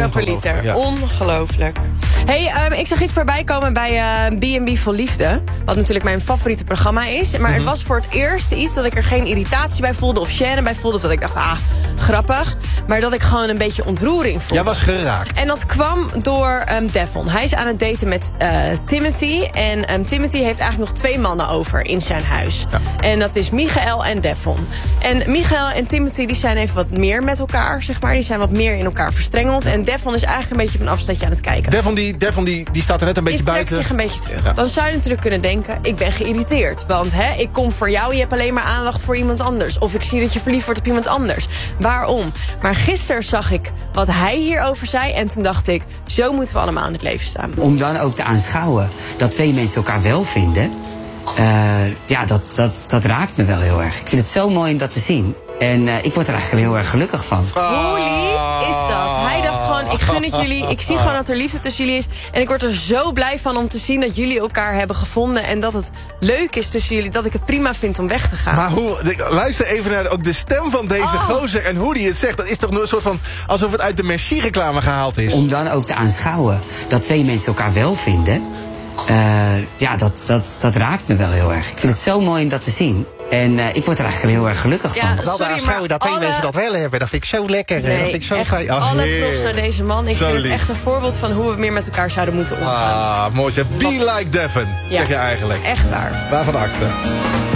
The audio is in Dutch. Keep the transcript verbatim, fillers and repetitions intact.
euro per liter. Ja. Ongelooflijk. Hey, um, ik zag iets voorbij komen bij uh, B en B Vol Liefde. Wat natuurlijk mijn favoriete programma is. Maar mm-hmm. het was voor het eerst iets dat ik er geen irritatie bij voelde of gêne bij voelde. Of dat ik dacht, ah, grappig. Maar dat ik gewoon een beetje ontroering voelde. Jij was geraakt. En dat kwam door um, Devon. Hij is aan het daten met uh, Timothy. En um, Timothy heeft eigenlijk nog twee mannen over in zijn huis. Ja. En dat is Michael en Devon. En Michael en Timothy die zijn even wat meer met elkaar, zeg maar. Die zijn wat meer in elkaar verstrengeld. En Devon is eigenlijk een beetje op een afstandje aan het kijken. Devon die, Devon die, die staat er net een beetje die buiten. Die trekt zich een beetje terug. Ja. Dan zou je natuurlijk kunnen denken, ik ben geïrriteerd. Want hè, ik kom voor jou, je hebt alleen maar aandacht voor iemand anders. Of ik zie dat je verliefd wordt op iemand anders. Waarom? Maar gisteren zag ik wat hij hierover zei. En toen dacht ik, zo moeten we allemaal in het leven staan. Om dan ook te aanschouwen dat twee mensen elkaar wel vinden. Uh, ja, dat, dat, dat raakt me wel heel erg. Ik vind het zo mooi om dat te zien. En uh, ik word er eigenlijk heel erg gelukkig van. Hoe lief is dat? Hij dacht gewoon, ik gun het jullie. Ik zie gewoon dat er liefde tussen jullie is. En ik word er zo blij van om te zien dat jullie elkaar hebben gevonden. En dat het leuk is tussen jullie. Dat ik het prima vind om weg te gaan. Maar hoe, luister even naar ook de stem van deze oh. gozer. En hoe die het zegt. Dat is toch een soort van, alsof het uit de Merci-reclame gehaald is. Om dan ook te aanschouwen dat twee mensen elkaar wel vinden. Uh, ja, dat, dat, dat raakt me wel heel erg. Ik vind het zo mooi om dat te zien. En uh, ik word er eigenlijk heel erg gelukkig ja, van. Dat aanschouwen dat twee alle... mensen dat wel hebben. Dat vind ik zo lekker. Nee, dat vind ik zo echt, fijn. Oh, alle props naar deze man. Ik zo vind lief. Het echt een voorbeeld van hoe we meer met elkaar zouden moeten omgaan. Ah, mooi zeg. Be like Devon, ja, zeg je eigenlijk. Echt waar. Waarvan acte.